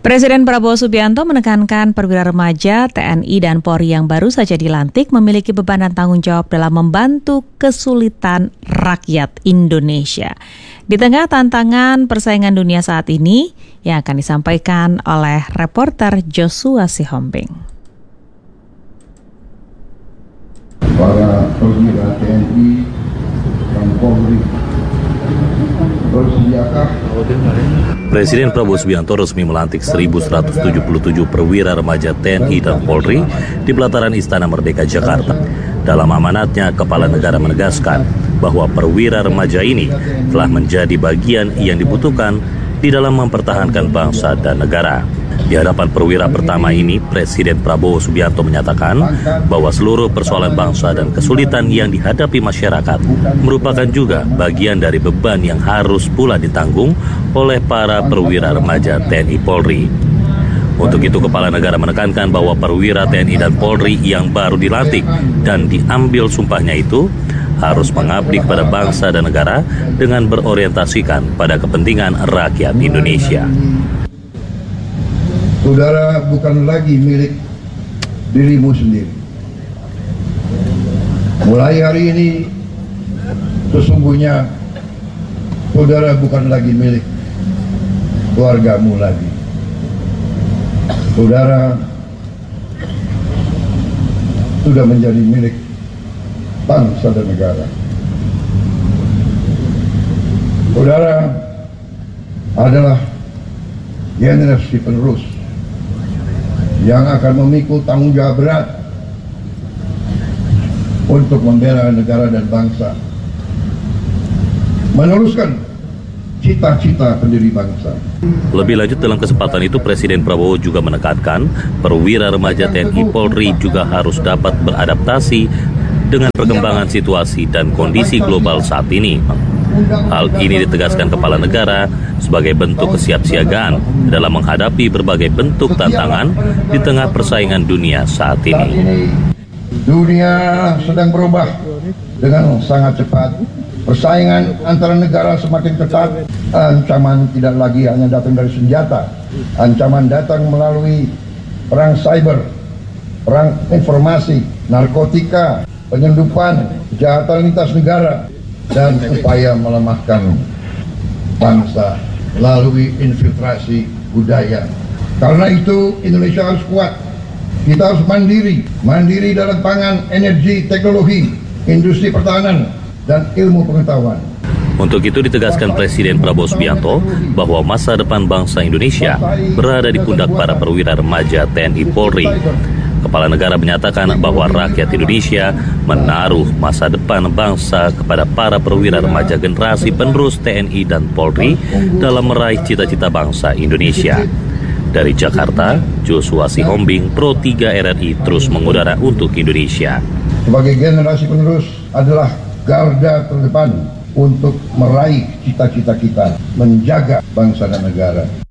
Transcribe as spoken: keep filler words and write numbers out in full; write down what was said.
Presiden Prabowo Subianto menekankan perwira remaja, T N I dan Polri yang baru saja dilantik memiliki beban dan tanggung jawab dalam membantu kesulitan rakyat Indonesia. Di tengah tantangan persaingan dunia saat ini, yang akan disampaikan oleh reporter Joshua Sihombing. Para perwira T N I dan Polri bersiapkah? Presiden Prabowo Subianto resmi melantik seribu seratus tujuh puluh tujuh perwira remaja T N I dan Polri di pelataran Istana Merdeka Jakarta. Dalam amanatnya, Kepala Negara menegaskan bahwa perwira remaja ini telah menjadi bagian yang dibutuhkan di dalam mempertahankan bangsa dan negara. Di hadapan perwira pertama ini, Presiden Prabowo Subianto menyatakan bahwa seluruh persoalan bangsa dan kesulitan yang dihadapi masyarakat merupakan juga bagian dari beban yang harus pula ditanggung oleh para perwira remaja T N I Polri. Untuk itu, Kepala Negara menekankan bahwa perwira T N I dan Polri yang baru dilantik dan diambil sumpahnya itu harus mengabdi kepada bangsa dan negara dengan berorientasikan pada kepentingan rakyat Indonesia. Saudara bukan lagi milik dirimu sendiri. Mulai hari ini, sesungguhnya saudara bukan lagi milik keluargamu lagi. Saudara sudah menjadi milik bangsa dan negara. Saudara adalah generasi penerus yang akan memikul tanggung jawab berat untuk membela negara dan bangsa, meneruskan cita-cita pendiri bangsa. Lebih lanjut, dalam kesempatan itu Presiden Prabowo juga menekankan perwira remaja T N I Polri juga harus dapat beradaptasi dengan perkembangan situasi dan kondisi global saat ini. Hal ini ditegaskan Kepala Negara sebagai bentuk kesiapsiagaan dalam menghadapi berbagai bentuk tantangan di tengah persaingan dunia saat ini. Dunia sedang berubah dengan sangat cepat. Persaingan antara negara semakin ketat. Ancaman tidak lagi hanya datang dari senjata. Ancaman datang melalui perang cyber, perang informasi, narkotika, penyelundupan, kejahatan lintas negara, dan upaya melemahkan bangsa melalui infiltrasi budaya. Karena itu Indonesia harus kuat. Kita harus mandiri, mandiri dalam pangan, energi, teknologi, industri pertahanan, dan ilmu pengetahuan. Untuk itu ditegaskan Presiden Prabowo Subianto bahwa masa depan bangsa Indonesia berada di pundak para perwira remaja T N I Polri. Kepala Negara menyatakan bahwa rakyat Indonesia menaruh masa depan bangsa kepada para perwira remaja generasi penerus T N I dan Polri dalam meraih cita-cita bangsa Indonesia. Dari Jakarta, Joshua Sihombing, Pro tiga R R I terus mengudara untuk Indonesia. Sebagai generasi penerus adalah garda terdepan untuk meraih cita-cita kita, menjaga bangsa dan negara.